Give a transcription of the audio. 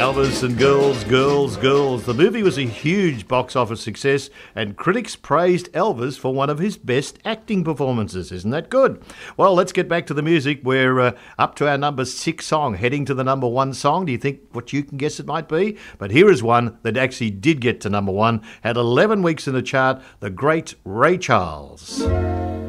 Elvis and Girls, Girls, Girls. The movie was a huge box office success and critics praised Elvis for one of his best acting performances. Isn't that good? Well, let's get back to the music. We're up to our number 6 song, heading to the number 1 song. Do you think what you can guess it might be? But here is one that actually did get to number 1, had 11 weeks in the chart, the great Ray Charles.